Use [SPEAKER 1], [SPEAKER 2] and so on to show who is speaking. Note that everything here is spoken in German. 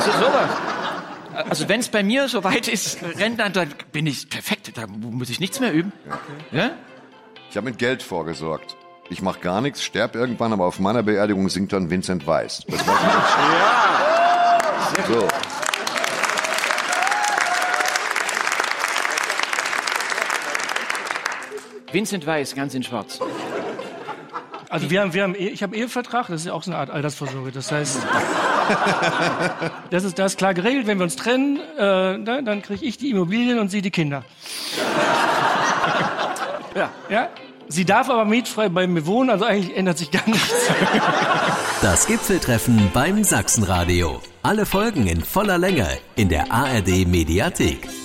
[SPEAKER 1] Also sowas. Also wenn es bei mir soweit ist, Rentner, dann bin ich perfekt. Da muss ich nichts mehr üben. Okay. Ja?
[SPEAKER 2] Ich habe mit Geld vorgesorgt. Ich mache gar nichts, sterb irgendwann, aber auf meiner Beerdigung singt dann Vincent Weiss. Das weiß ich nicht. Ja. So.
[SPEAKER 1] Vincent Weiss, ganz in schwarz.
[SPEAKER 3] Also ich habe Ehevertrag, das ist ja auch so eine Art Altersvorsorge. Das heißt, das ist klar geregelt, wenn wir uns trennen, dann kriege ich die Immobilien und sie die Kinder. Ja. Sie darf aber mietfrei bei mir wohnen, also eigentlich ändert sich gar nichts.
[SPEAKER 4] Das Gipfeltreffen beim Sachsenradio. Alle Folgen in voller Länge in der ARD Mediathek.